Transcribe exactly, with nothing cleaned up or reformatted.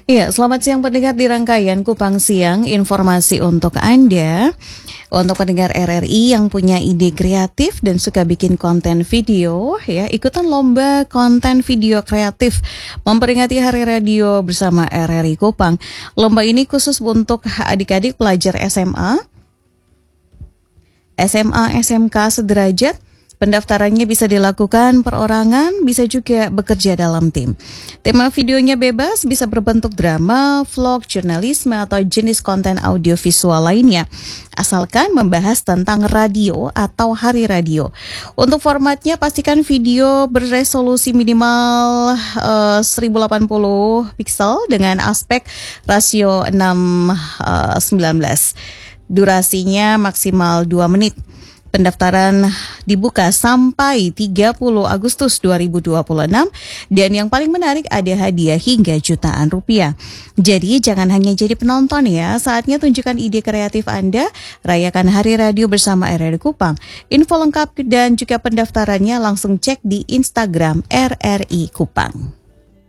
Iya, selamat siang pendengar di rangkaian Kupang Siang. Informasi untuk Anda, untuk pendengar R R I yang punya ide kreatif dan suka bikin konten video, ya ikutan lomba konten video kreatif memperingati Hari Radio bersama R R I Kupang. Lomba ini khusus untuk adik-adik pelajar S M A, S M A, S M K sederajat. Pendaftarannya bisa dilakukan perorangan, bisa juga bekerja dalam tim. Tema videonya bebas, bisa berbentuk drama, vlog, jurnalisme, atau jenis konten audiovisual lainnya. Asalkan membahas tentang radio atau hari radio. Untuk formatnya, pastikan video beresolusi minimal uh, seribu delapan puluh piksel dengan aspek rasio enam sembilan belas. Durasinya maksimal dua menit. Pendaftaran dibuka sampai tiga puluh Agustus dua ribu dua puluh enam dan yang paling menarik ada hadiah hingga jutaan rupiah. Jadi jangan hanya jadi penonton ya, saatnya tunjukkan ide kreatif Anda, rayakan Hari Radio bersama R R I Kupang. Info lengkap dan juga pendaftarannya langsung cek di Instagram R R I Kupang.